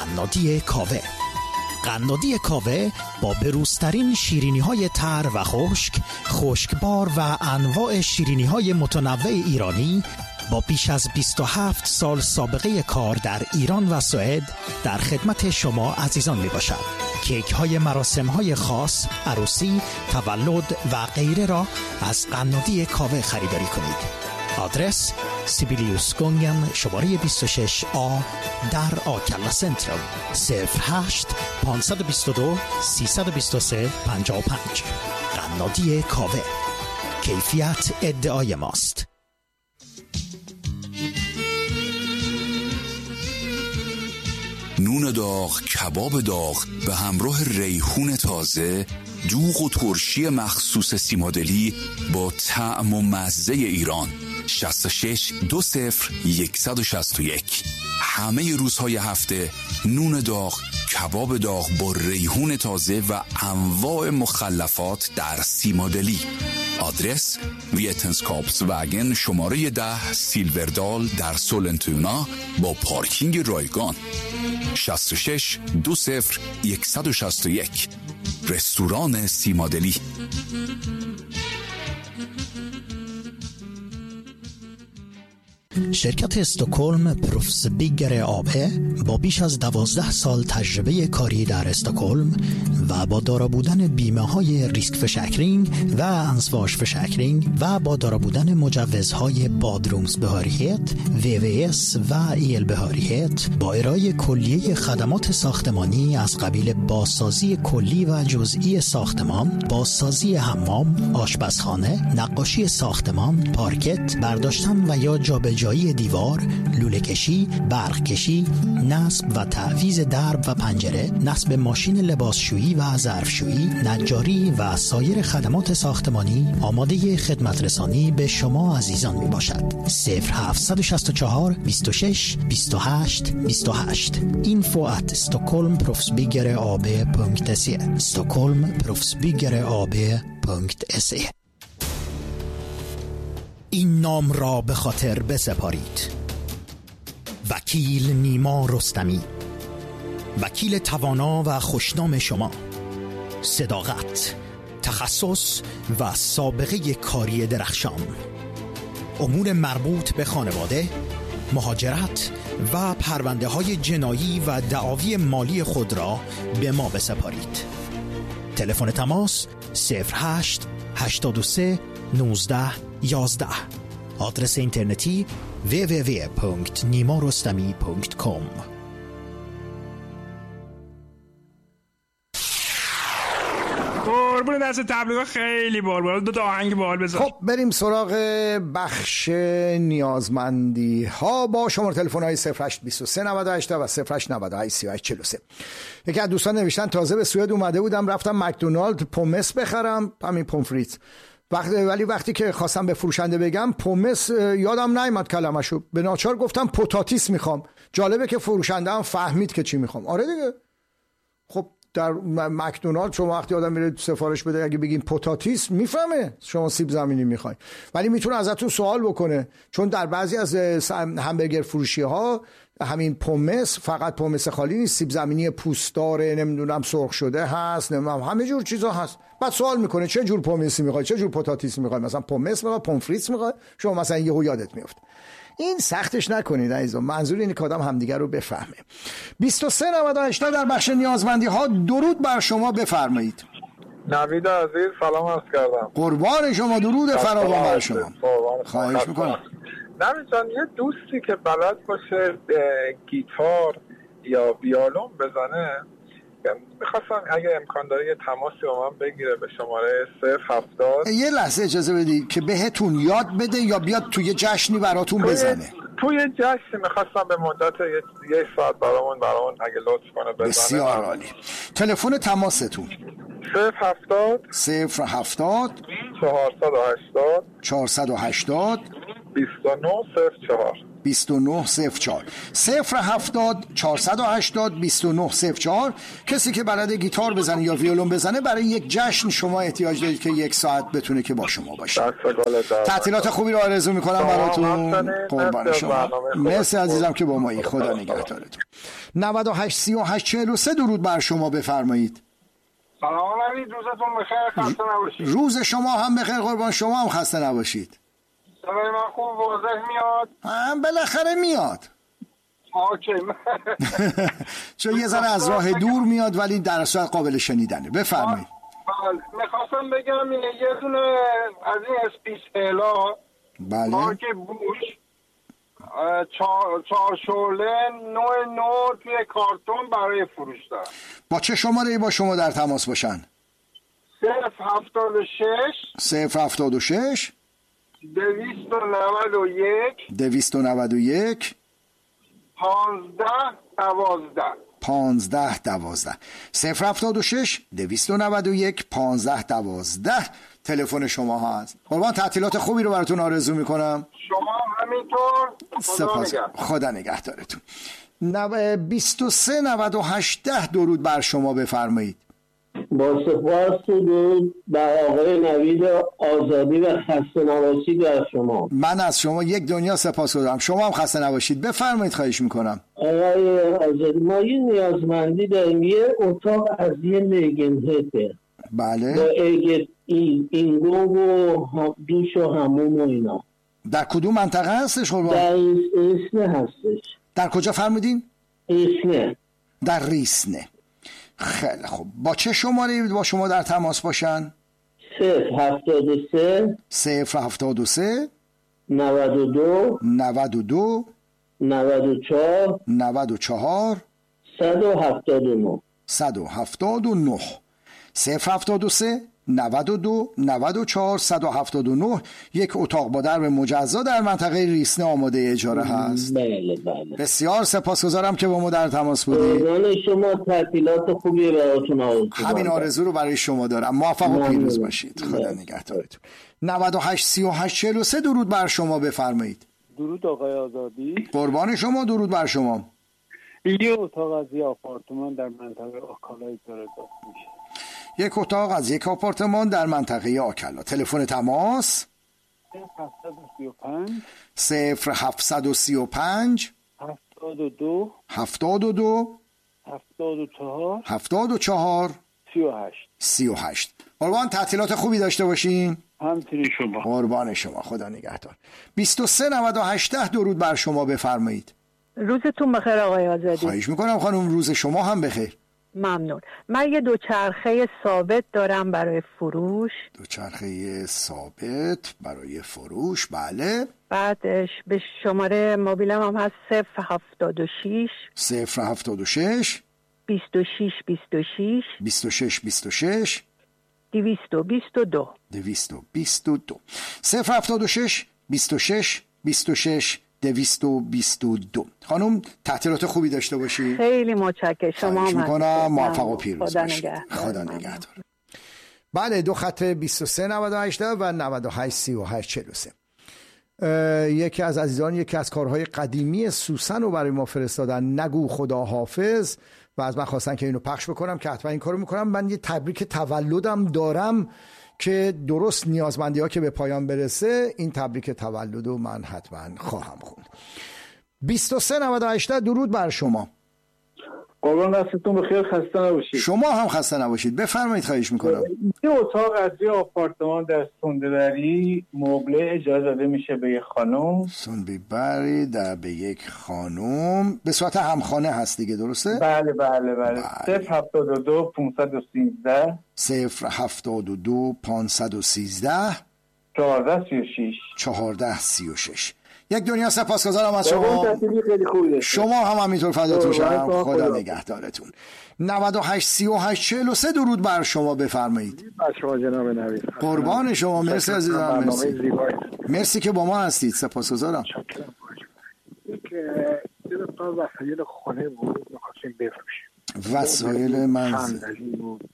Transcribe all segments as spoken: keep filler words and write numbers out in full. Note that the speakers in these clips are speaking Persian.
قنادی کاوه. قنادی کاوه با بروزترین شیرینی‌های تر و خشک، خشکبار و انواع شیرینی‌های متنوع ایرانی با بیش از بیست و هفت سال سابقه کار در ایران و سوئد در خدمت شما عزیزان می باشد. کیک های مراسم های خاص، عروسی، تولد و غیره را از قنادی کاوه خریداری کنید. آدرس سیبیلیوس گونگن شماره بیست و شش آ در آکلا سنترال صفر هشت پانصد و بیست و دو سیصد و بیست و سه پنجاه و پنج. قنادی کاوه، کیفیت ادعای ماست. نون داغ، کباب داغ به همراه ریحون تازه، دوغ و ترشی مخصوص سیمادلی با طعم و مزه ایران. شصت و شش دو صفر صد و شصت و یک. همه روزهای هفته نون داغ، کباب داغ با ریحون تازه و انواع مخلفات در سیمادلی. آدرس ویتنسکاپس وگن شماره ده سیلوردال در سولنتونا با پارکینگ رایگان. شصت و شش دو صفر صد و شصت و یک. رستوران سیمادلی. شرکت استکهلم پروفس بیگر آب با بیش از دوازده سال تجربه کاری در استکهلم و با دارا بودن بیمه های ریسک فشکرینگ و انسواش فشکرینگ و با دارا بودن مجوزهای بادرومز بهاریت، وی وی اس و ایل بهاریت با ارائه کلیه خدمات ساختمانی از قبیل بازسازی کلی و جزئی ساختمان، بازسازی حمام، آشپزخانه، نقاشی ساختمان، پارکت، برداشتن و یا جابجایی دیوار، لوله کشی، برق کشی، نصب و تعویض درب و پنجره، نصب ماشین لباسشویی و ظرفشویی، نجاری و سایر خدمات ساختمانی آماده خدمت رسانی به شما عزیزان می باشد. صفر هفت شش چهار بیست و شش بیست و هشت بیست و هشت. info at stockholmproffsbyggereab.se stockholmproffsbyggereab.se. این نام را به خاطر بسپارید: وکیل نیما رستمی، وکیل توانا و خوشنام شما. صداقت، تخصص و سابقه کاری درخشان. امور مربوط به خانواده، مهاجرت و پرونده های جنایی و دعاوی مالی خود را به ما بسپارید. تلفن تماس صفر هشت هشتاد و سه نوزده یازده. آدرس اینترنتی دبلیو دبلیو دبلیو دات نیما رستمی دات کام. قربون دست تبلیغ خیلی بار دو تا آهنگ باحال بذار. خب بریم سراغ بخش نیازمندی ها با شماره تلفن های صفر هشت بیست و سه نود و هشت و صفر هشت نود و هشت سی و هشت چهل و سه. یکی از دوستان نوشتن تازه به سوئد اومده بودم، رفتم مکدونالد پومس بخرم، همین پومفریت. وقتی ولی وقتی که خواستم به فروشنده بگم پومس یادم نیامد کلمه‌شو، به ناچار گفتم پوتاتیس میخوام. جالبه که فروشنده هم فهمید که چی میخوام. آره دیگه. خب در مکدونالد شما وقتی آدم میره سفارش بده اگه بگین پوتاتیس میفهمه شما سیب زمینی میخواین، ولی میتونه ازتون سوال بکنه، چون در بعضی از همبرگر فروشی ها همین پومس فقط پومس خالی نیست، سیب زمینی پوستدار، نمیدونم سرخ شده هست، نمیدونم همه جور چیزا هست. بعد سوال میکنه چه جور پومسی میخوای، چه جور پوتاتیس میخوای، مثلا پومس میخوای، پومفریتس میخوای، شما مثلا یهو یادت میفته. این سختش نکنید عزیزان، منظور اینه که آدم همدیگر رو بفهمه. بیست و سه نود و هشت در بخش نیازمندی ها. درود بر شما، بفرمایید. نوید عزیز سلام عرض کردم. قربان شما، درود فراوان بر شما. خواهش میکنم. نوید جان، یه دوستی که بلد باشه گیتار یا ویولون بزنه، میخواستم اگه امکان داره یه تماسی با من بگیره به شماره صفر هفتاد. یه لحظه اجازه بدید که بهتون یاد بده یا بیاد توی جشنی براتون توی بزنه؟ توی جشنی میخواستم به مدت یه ساعت برامون برامون اگه لطف کنه بزنه. بسیار عالی. تلفن تماستون صفر هفتاد صفر هفتاد چهارصد و هشتاد چهارصد و هشتاد بیست و نه صفر چهار. بیست و نه صفر چهار صفر هفتاد چهارصد و هشتاد بیست و نه صفر چهار. کسی که بلد گیتار بزنه یا ویولون بزنه برای یک جشن شما احتیاج دارید که یک ساعت بتونه که با شما باشه. تعطیلات خوبی رو آرزو میکنم براتون. قربان شما. مرسی عزیزم که با مایی. خدا نگهدارتون. نود و هشت سی و هشت چهل و سه درود بر شما بفرمایید. سلام علیکم، روزتون بخیر، خسته نباشید. روز شما هم بخیر قربان، شما هم خسته نباشید. صدای من خوب واضح میاد؟ هم بالاخره میاد. اوکی. چون یه ذره از راه دور میاد ولی در صورت قابل شنیدنه. بفرمایید. بله، میخواستم بگم یه دونه از این اسپیسلا بله مارک بوش چهار چهار شعله نوع نو توی کارتون برای فروش دارم. با چه شماره‌ای با شما در تماس باشن؟ صفر هفتاد و شش صفر هفتاد و شش دویست و نود و یک دویست و نود و یک پانزده دوازده پانزده دوازده صفر هفتاد و شش دویست و نود و یک پانزده دوازده تلفن شما هست. قربان تعطیلات خوبی رو براتون آرزو میکنم. شما همینطور. سپاس. خدا نگهدارتون. بیست و سه نود و هشت ده درود بر شما بفرمایید. با سپاس درود بر آقای نوید آزادی و خسته نباشید در شما. من از شما یک دنیا سپاس گذارم. شما هم خسته نباشید. بفرمایید خواهش میکنم. آقای آزادی ما یه نیازمندی داریم، یه اتاق از یه لیگنهته. بله. با ایگت اینگو و دوش و هموم و اینا. در کدوم منطقه هستش قربان؟ در ریسنه هستش. در کجا فرمودین؟ ریسنه. در ریسنه. خیلی خوب. با چه شماره با شما در تماس باشن؟ صفر هفتاد و سه صفر هفتاد و سه نود و دو نود و دو نود و چهار نود و چهار صد و هفتاد و نه صد و هفتاد و نه صفر هفتاد و سه نود و دو نود و چهار صد و هفتاد و نه. یک اتاق با درب مجزا در منطقه ریسنه آماده اجاره هست. بله بله. بسیار سپاسگزارم که با ما در تماس بودید. قربان شما، تعطیلات خوبی براتون آرزو. همین آرزو رو برای شما دارم. موفق و پیروز باشید. خدا نگهدارتون. نود و هشت سی و هشت چهل و سه درود بر شما بفرمایید. درود آقای آزادی. قربان شما. درود بر شما. یه اتاق از یه آپارتمان در منطقه آکالا اجاره داشت میشه. یک اتاق از یک آپارتمان در منطقه آکلا. تلفن تماس صفر هفتصد و سی و پنج هفتاد و دو هفتاد و دو هفتاد و چهار هفتاد و چهار سی و هشت سی و هشت. قربان تعطیلات خوبی داشته باشین. همچنین شما. قربان شما. خدا نگهدار. بیست و سه نود و هشت درود بر شما بفرمایید. روزتون بخیر آقای آزادی. خواهش میکنم خانم. روز شما هم بخیر. ممنون. من یه دوچرخه ثابت دارم برای فروش. دوچرخه ثابت برای فروش. بله. بعدش به شماره موبیلم هم هست صفر هفتاد و شش صفر هفتاد و شش بیست و شش بیست و شش بیست و شش بیست و شش دویست و بیست و دو دویست و بیست و دو صفر هفتاد و شش بیست و شش بیست و شش دویست و بیست و دو. خانم تعطیلات خوبی داشته باشید. خیلی متشکرم. شما هم میکنم. موفق و پیروز خدا باشید. نگهدار. خدا نگهدار. بله دو خط بیست و سه نود و هشت و نود و هشت سی و هشت چهل و سه. یکی از عزیزان یکی از کارهای قدیمی سوسن رو برای ما فرستادن، نگو خدا حافظ، و از من خواستن که اینو پخش بکنم که حتما این کارو میکنم. من یه تبریک تولدم دارم که درست نیازمندی ها که به پایان برسه این تبریک تولد رو من حتما خواهم خوند. بیست و سه نود و هشت درود بر شما. قربان دستتون بخیر، خسته نباشید. شما هم خسته نباشید. بفرمایید خواهش میکنم. یه اتاق از یه آپارتمان در سندبری مبله اجازه داده میشه به یک خانم. سندبری در به یک خانم به صورت همخانه هست دیگه، درسته؟ بله بله بله. صفر هفتاد و دو پانصد و سیزده صفر هفتاد و دو پانصد و سیزده چهارده سی و شش چهارده سی و شش. یک دنیا سپاسگزارم از شما. خیلی خوبه. شما هم همینطور فداتون شم. خدا نگهدارتون. نود و هشت سی و هشت چهل و سه درود بر شما بفرمایید. بر شما جناب نوید. قربان شما. مرسی عزیزم. مرسی. مرسی که با ما هستید. سپاسگزارم. یک یه دفعه وسایل خانه بود می‌خواستیم بفروشیم. وسایل منزل. صندلی بود.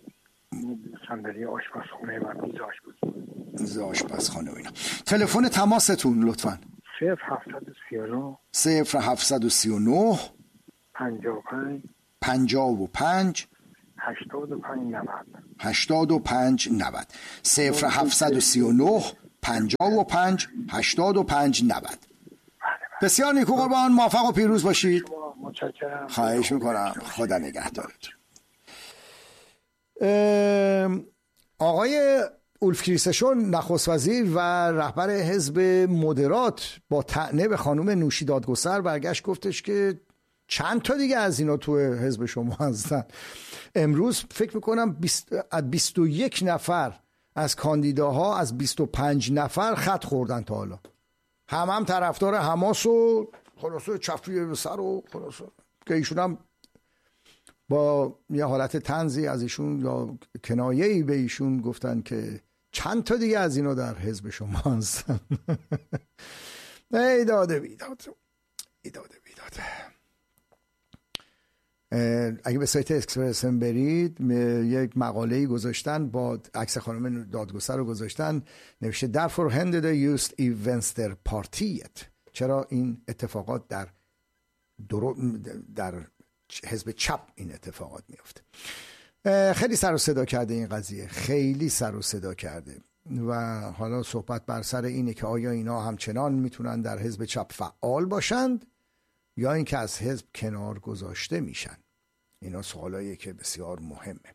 صندلی آشپزخونه و میز آشپزخونه. میز آشپزخانه و اینا. تلفن تماستون لطفاً. صفر هفتصد و سی و نه صفر هفتصد و سی و نه پنجاه و پنج پنجاه و پنج هشتاد و پنج نود هشتاد و پنج نود صفر هفتصد و سی و نه پنجاه و پنج هشتاد و پنج نود. بسیار نیکو قربان، موفق و پیروز باشید. متشکرم. خواهش میکنم، خدا نگهدارتون. آقای اولف کریستشون نخست وزیر و رهبر حزب مدرات با طعنه به خانم نوشی دادگستر برگشت گفتش که چند تا دیگه از اینا تو حزب شما هستن. امروز فکر میکنم بیست و یک نفر از کاندیداها از بیست و پنج نفر خط خوردن تا حالا، هم هم طرفدار حماس و خلاصه چفریه به سر و خلاصه که ایشون هم با یه حالت طنزی از ایشون یا کنایه‌ای به ایشون گفتن که چند تا دیگه از اینا در حزب شما هستن. ای داده بیداد ای داده بیداد. اگه به سایت اکسپرسن برید یک مقاله‌ای گذاشتن با عکس خانم دادگستر رو گذاشتن، نوشته Therefore handed the youth events their partiet. چرا این اتفاقات در درو در حزب چپ این اتفاقات میفته. خیلی سر و صدا کرده این قضیه، خیلی سر و صدا کرده و حالا صحبت بر سر اینه که آیا اینا همچنان میتونن در حزب چپ فعال باشند یا اینکه از حزب کنار گذاشته میشن. اینا سوالاییه که بسیار مهمه.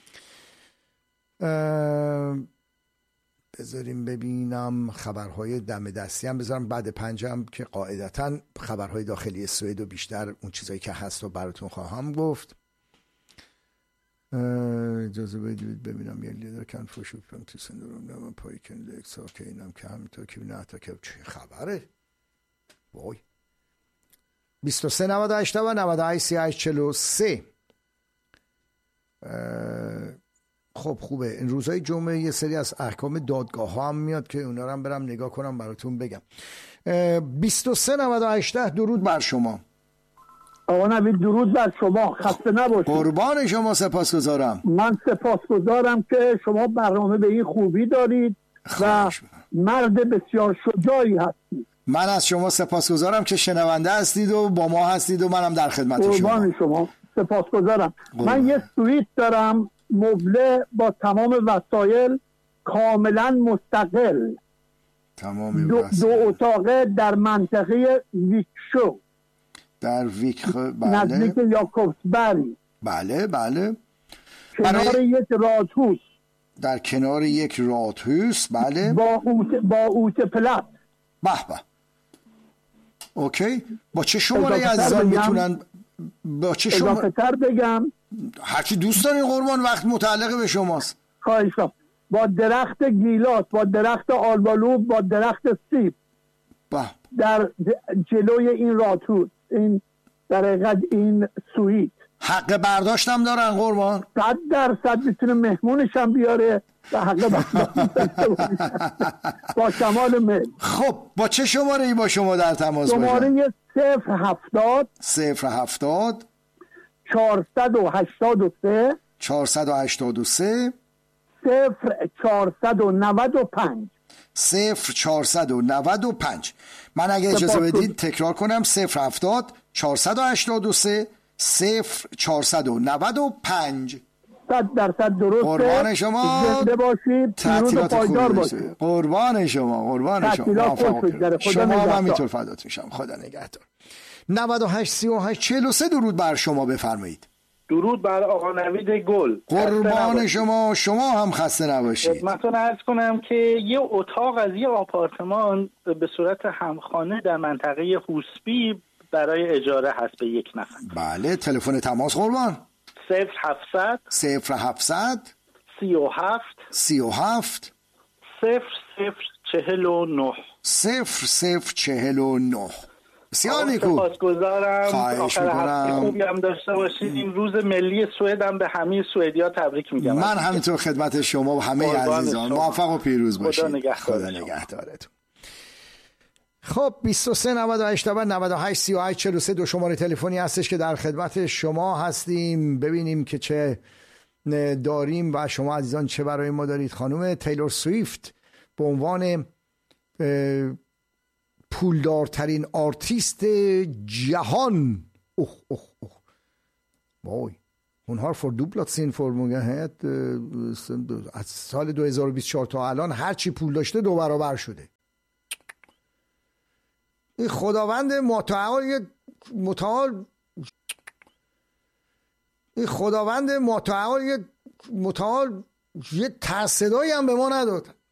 بذاریم ببینم خبرهای دم دستی هم بذارم بعد پنجم که قاعدتا خبرهای داخلی سوئد و بیشتر اون چیزایی که هست رو براتون خواهم گفت. اجازه بدید ببینم یه لیدر کن فوشو پنگتی سندروم نمون پایی کنده اکسا که اینم که همینطور که بینه حتی که چه خبره وای. بیست و سه نود و هشت و نود و هشت سی و هشت چهل و سه. خب خوبه، این روزهای جمعه یه سری از احکام دادگاه ها هم میاد که اونا رو هم برم نگاه کنم براتون بگم. بیست و سه نود و هشت درود بر شما. آقا نوید درود بر شما، خسته نباشید. قربان شما، سپاسگزارم. من سپاسگزارم که شما برنامه به این خوبی دارید و مرد بسیار شجاعی هستید. من از شما سپاسگزارم که شنونده هستید و با ما هستید و منم در خدمت شما. قربان شما، سپاسگزارم. من یه سویت دارم مبله با تمام وسایل کاملا مستقل، تمام دو, دو اتاقه در منطقه ویکشو در ویک بله. نزدیک یاکوبسبری. بله بله. کنار برای... یک رادهوس. در کنار یک رادهوس بله. با اوت با اوت پلات. به به. اوکی. با چه شماره عزیزان میتونن با چه شماره اضافه تر بگم؟ هرچی دوست دارین قربان، وقت متعلق به شماست. خواهشم. با درخت گیلاس، با درخت آلبالو، با درخت سیب با. در جلوی این رادهوس، این در حقیقت این سویت حق برداشتم دارن قربان؟ صد درصد میتونه مهمونش هم بیاره و حق برداشت با کمال میل. خب با چه شماره ای با شما در تماس باشم؟ شماره صفر هفتاد صفر هفتاد چهارصد و هشتاد و سه چهارصد و هشتاد و سه صفر چهارصد و نود و پنج صفر چهارصد و نود و پنج. من اگه اجازه بدید تکرار کنم: صفر هفتاد چهارصد و هشتاد و سه صفر چهارصد و نود و پنج. صد درصد درسته. قربان شما، زنده باشید، پیروز و پایدار باشید. قربان شما، قربان شما. شما هم همینطور فدات میشم. خدا نگهدار. نود و هشت سی و هشت چهل و سه درود بر شما، بفرمایید. درود بر آقا نوید گل. قربان شما، شما هم خسته نباشید. خدمتتون عرض کنم که یه اتاق از یه آپارتمان به صورت همخانه در منطقه هوسبی برای اجاره هست به یک نفر. بله، تلفن تماس قربان. صفر هفتصد صفر هفتصد سی و هفت سی و هفت صفر صفر چهل و نه صفر صفر چهل و نه. بسیار نیکو. سپاسگزارم. خواهش آخر هفته میکنم. خوبی هم داشته باشید. این روز ملی سوئد هم به همه سوئدیا تبریک میگم. من همینطور خدمت شما و همه عزیزان. موفق و پیروز باشید. خدا نگهدار. خدا نگهدارتون. خب بیست و سه نود و هشت نود و هشت سی و هشت چهل و سه دو شماره تلفنی هستش که در خدمت شما هستیم. ببینیم که چه داریم و شما عزیزان چه برای ما دارید. خانم تیلور سویفت به عنوان پولدارترین آرتیست جهان. اوه اوه اوه وای اونها فور دوبلاتسین فور موگهت از سال دو هزار و بیست و چهار تا الان هرچی پول داشته دو برابر شده. این خداوند متعال متعال این خداوند متعال متعال یه تصدایی هم به ما نداد.